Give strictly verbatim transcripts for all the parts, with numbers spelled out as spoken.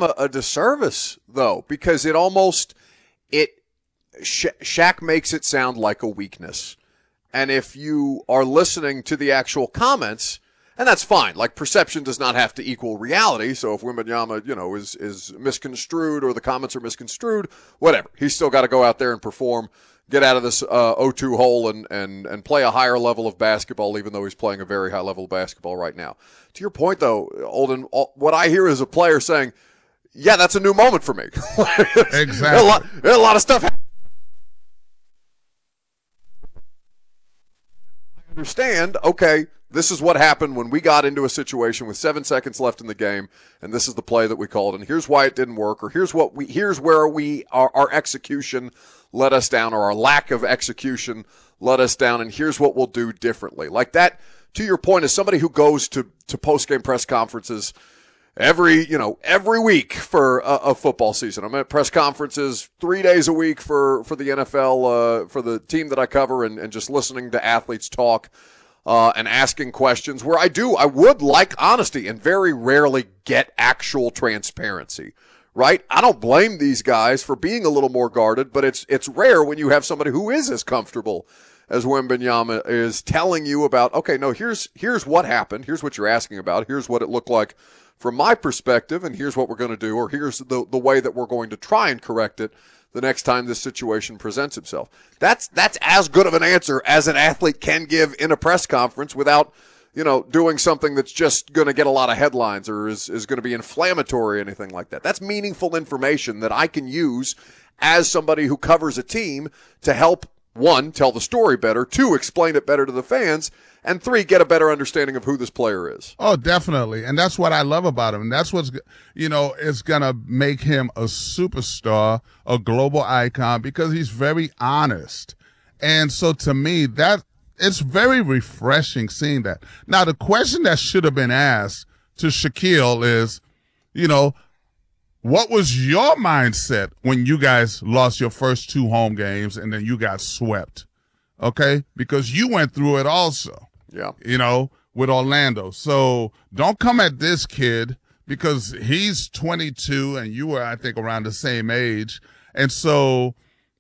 Wembanyama a disservice, though, because it almost it Sha- Shaq makes it sound like a weakness. And if you are listening to the actual comments, and that's fine, like perception does not have to equal reality. So if Wembanyama, you know, is is misconstrued or the comments are misconstrued, whatever, he's still got to go out there and perform, get out of this uh, oh two hole and, and, and play a higher level of basketball, even though he's playing a very high level of basketball right now. To your point, though, Olden, what I hear is a player saying, yeah, that's a new moment for me. Exactly. a, lot, a lot of stuff happened. I understand, okay, this is what happened when we got into a situation with seven seconds left in the game, and this is the play that we called, and here's why it didn't work, or here's what we, here's where we, our, our execution let us down, or our lack of execution let us down, and here's what we'll do differently. Like that, to your point, as somebody who goes to, to post-game press conferences every, you know, every week for a, a football season. I'm at press conferences three days a week for, for the N F L, uh, for the team that I cover, and, and just listening to athletes talk, uh, and asking questions where I do, I would like honesty and very rarely get actual transparency. Right? I don't blame these guys for being a little more guarded, but it's it's rare when you have somebody who is as comfortable as Wembanyama is telling you about, okay, no, here's here's what happened, here's what you're asking about, here's what it looked like from my perspective, and here's what we're going to do, or here's the the way that we're going to try and correct it the next time this situation presents itself. That's that's as good of an answer as an athlete can give in a press conference without, you know, doing something that's just going to get a lot of headlines or is, is going to be inflammatory or anything like that. That's meaningful information that I can use as somebody who covers a team to help, one, tell the story better, two, explain it better to the fans, and three, get a better understanding of who this player is. Oh, definitely. And that's what I love about him. And that's what's, you know, is going to make him a superstar, a global icon, because he's very honest. And so to me, that, it's very refreshing seeing that. Now, the question that should have been asked to Shaquille is, you know, what was your mindset when you guys lost your first two home games and then you got swept? Okay? Because you went through it also. Yeah. You know, with Orlando. So don't come at this kid because he's twenty-two and you were, I think, around the same age. And so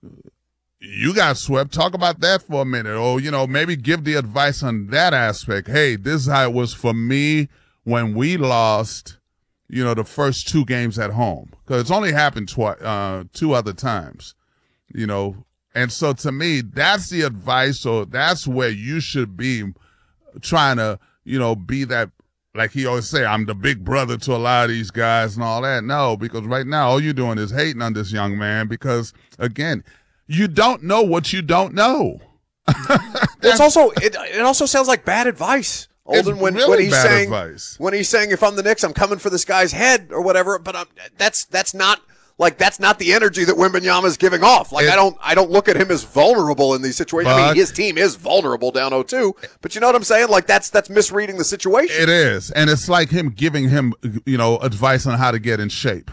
you got swept. Talk about that for a minute. Or, you know, maybe give the advice on that aspect. Hey, this is how it was for me when we lost, you know, the first two games at home. Because it's only happened twi- uh, two other times, you know. And so to me, that's the advice. So that's where you should be trying to, you know, be that, like he always say, I'm the big brother to a lot of these guys and all that. No, because right now all you're doing is hating on this young man because, again, you don't know what you don't know. It's also it, it also sounds like bad advice. Olden, when, really when he's bad saying advice. when he's saying if I'm the Knicks, I'm coming for this guy's head or whatever. But I'm, that's that's not like that's not the energy that Wembanyama is giving off. Like it, I don't I don't look at him as vulnerable in these situations. But, I mean, his team is vulnerable down oh two. But you know what I'm saying? Like that's that's misreading the situation. It is, and it's like him giving him, you know, advice on how to get in shape.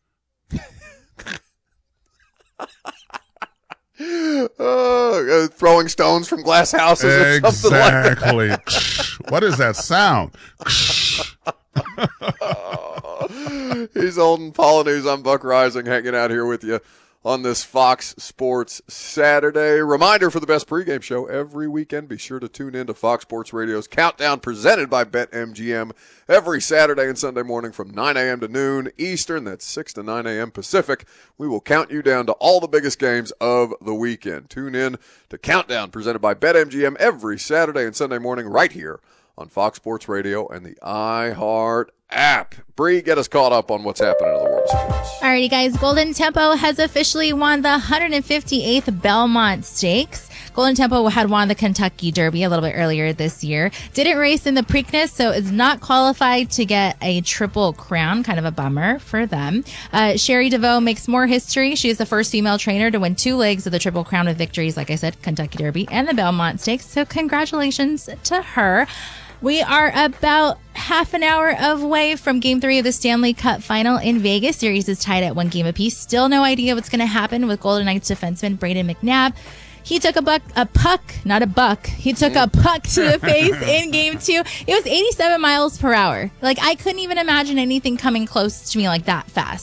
Uh, throwing stones from glass houses or something like that. Exactly. What is that sound? uh, he's Olden Polynews. I'm Buck Rising, hanging out here with you on this Fox Sports Saturday. Reminder for the best pregame show every weekend. Be sure to tune in to Fox Sports Radio's Countdown presented by BetMGM every Saturday and Sunday morning from nine a.m. to noon Eastern. That's six to nine a.m. Pacific. We will count you down to all the biggest games of the weekend. Tune in to Countdown presented by BetMGM every Saturday and Sunday morning right here on Fox Sports Radio and the iHeart app. Bree, get us caught up on what's happening in the world of sports. Alrighty, guys. Golden Tempo has officially won the one hundred fifty-eighth Belmont Stakes. Golden Tempo had won the Kentucky Derby a little bit earlier this year. Didn't race in the Preakness, so is not qualified to get a triple crown. Kind of a bummer for them. Uh, Sherry DeVoe makes more history. She is the first female trainer to win two legs of the triple crown with victories, like I said, Kentucky Derby and the Belmont Stakes. So congratulations to her. We are about half an hour away from Game three of the Stanley Cup Final in Vegas. Series is tied at one game apiece. Still no idea what's going to happen with Golden Knights defenseman Brayden McNabb. He took a buck, a puck, not a buck. He took a puck to the face in game two. It was eighty-seven miles per hour. Like, I couldn't even imagine anything coming close to me like that fast.